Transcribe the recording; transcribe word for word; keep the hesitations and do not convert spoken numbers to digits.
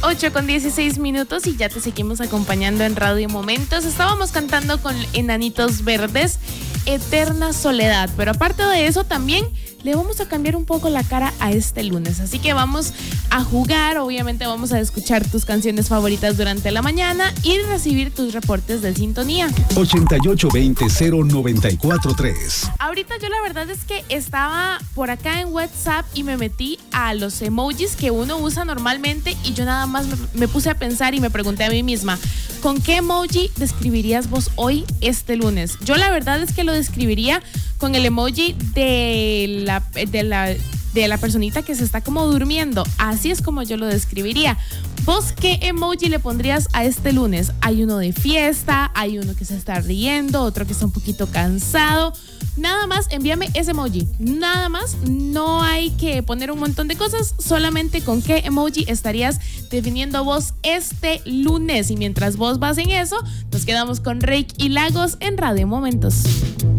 ocho con dieciséis minutos y ya te seguimos acompañando en Radio Momentos. Estábamos cantando con Enanitos Verdes, Eterna Soledad, pero aparte de eso también le vamos a cambiar un poco la cara a este lunes, así que vamos a jugar, obviamente vamos a escuchar tus canciones favoritas durante la mañana y recibir tus reportes de sintonía. ochenta y ocho veinte cero noventa y cuatro tres. Ahorita yo la verdad es que estaba por acá en WhatsApp y me metí a los emojis que uno usa normalmente y yo nada más me, me puse a pensar y me pregunté a mí misma, ¿con qué emoji describirías vos hoy este lunes? Yo la verdad es que lo describiría con el emoji de la, de la, de la personita que se está como durmiendo. Así es como yo lo describiría. ¿Vos qué emoji le pondrías a este lunes? Hay uno de fiesta, hay uno que se está riendo, otro que está un poquito cansado. Nada más, envíame ese emoji. Nada más, no hay que poner un montón de cosas, solamente con qué emoji estarías definiendo vos este lunes. Y mientras vos vas en eso, nos quedamos con Reik y Lagos en Radio Momentos.